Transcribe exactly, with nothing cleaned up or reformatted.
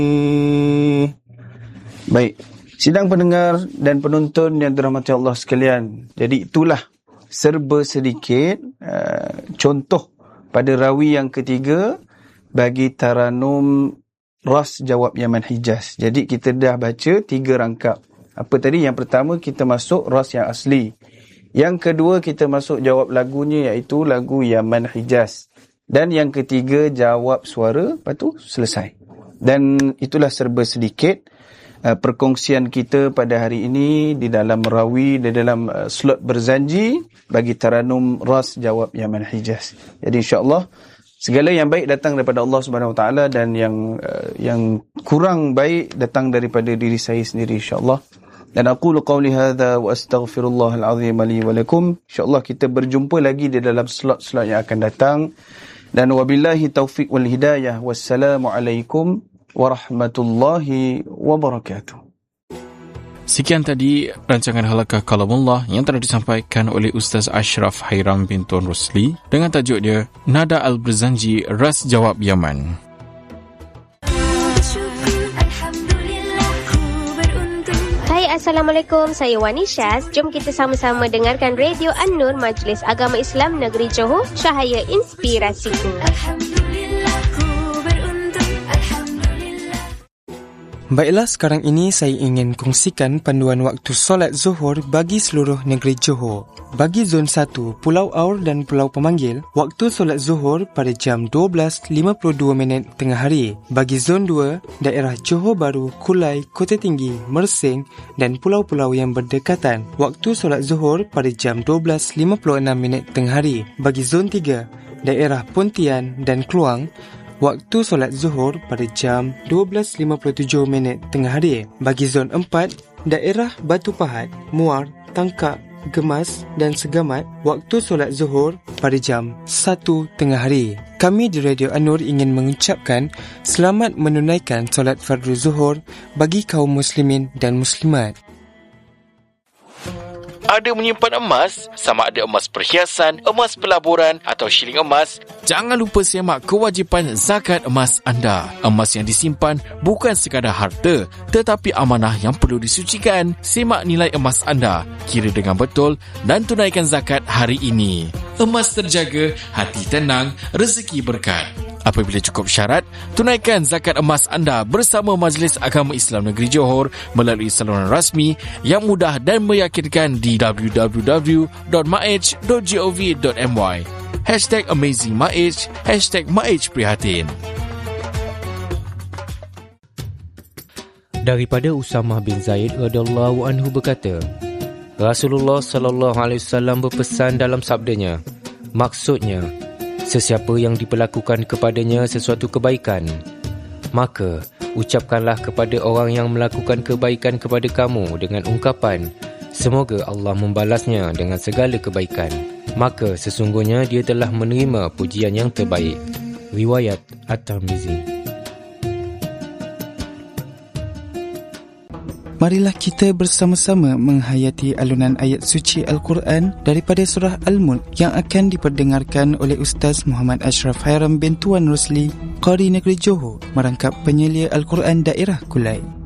Baik, sidang pendengar dan penonton yang dirahmati Allah sekalian. Jadi itulah serba sedikit uh, contoh pada rawi yang ketiga bagi Taranum Ras Jawab Yaman Hijaz. Jadi kita dah baca tiga rangkap. Apa tadi? Yang pertama kita masuk ras yang asli. Yang kedua kita masuk jawab lagunya, iaitu lagu Yaman Hijaz. Dan yang ketiga jawab suara, lepas tu selesai. Dan itulah serba sedikit Uh, perkongsian kita pada hari ini di dalam rawi, di dalam uh, slot berzanji bagi Taranum Ras Jawab Yaman Hijaz. Jadi insya-Allah segala yang baik datang daripada Allah Subhanahu Wa Taala dan yang uh, yang kurang baik datang daripada diri saya sendiri, insya-Allah. Dan aqulu qawli hadza wa astaghfirullahal azim li wa lakum. Insya-Allah kita berjumpa lagi di dalam slot-slot yang akan datang. Dan wabillahi taufiq wal hidayah. Wassalamu alaikum warahmatullahi wabarakatuh. Sekian tadi rancangan Halaqah Kalamullah yang telah disampaikan oleh Ustaz Ashraf Hairam bin Tuan Rosli dengan tajuk dia Nada Al-Berzanji Ras Jawab Yaman. Hai, Assalamualaikum. Saya Wani Syaz. Jom kita sama-sama dengarkan Radio An-Nur Majlis Agama Islam Negeri Johor, cahaya inspirasiku. Baiklah, sekarang ini saya ingin kongsikan panduan waktu solat Zuhur bagi seluruh negeri Johor. Bagi Zon satu, Pulau Aur dan Pulau Pemanggil, waktu solat Zuhur pada jam dua belas lima puluh dua minit tengah hari. Bagi Zon dua, daerah Johor Bahru, Kulai, Kota Tinggi, Mersing dan pulau-pulau yang berdekatan, waktu solat Zuhur pada jam dua belas lima puluh enam minit tengah hari. Bagi Zon tiga, daerah Pontian dan Kluang, waktu solat Zuhur pada jam dua belas lima puluh tujuh minit tengah hari. Bagi Zon empat, daerah Batu Pahat, Muar, Tangkak, Gemas dan Segamat, waktu solat Zuhur pada jam satu tengah hari. Kami di Radio An-Nur ingin mengucapkan selamat menunaikan solat fardu Zuhur bagi kaum muslimin dan muslimat. Ada menyimpan emas, sama ada emas perhiasan, emas pelaburan atau shilling emas, jangan lupa semak kewajipan zakat emas anda. Emas yang disimpan bukan sekadar harta, tetapi amanah yang perlu disucikan. Semak nilai emas anda, kira dengan betul dan tunaikan zakat hari ini. Emas terjaga, hati tenang, rezeki berkat. Apabila cukup syarat, tunaikan zakat emas anda bersama Majlis Agama Islam Negeri Johor melalui saluran rasmi yang mudah dan meyakinkan di w w w dot maij dot gov dot my. Hashtag Amazing Maij, Hashtag Maij Prihatin. Daripada Usamah bin Zaid radhiyallahu anhu berkata, Rasulullah sallallahu alaihi wasallam berpesan dalam sabdanya, maksudnya, sesiapa yang diperlakukan kepadanya sesuatu kebaikan, maka ucapkanlah kepada orang yang melakukan kebaikan kepada kamu dengan ungkapan, semoga Allah membalasnya dengan segala kebaikan. Maka sesungguhnya dia telah menerima pujian yang terbaik. Riwayat At-Tirmizi. Marilah kita bersama-sama menghayati alunan ayat suci Al-Quran daripada surah Al-Mulk yang akan diperdengarkan oleh Ustaz Muhammad Ashraf Hairam bin Tuan Rosli, Qari Negeri Johor, merangkap penyelia Al-Quran daerah Kulai.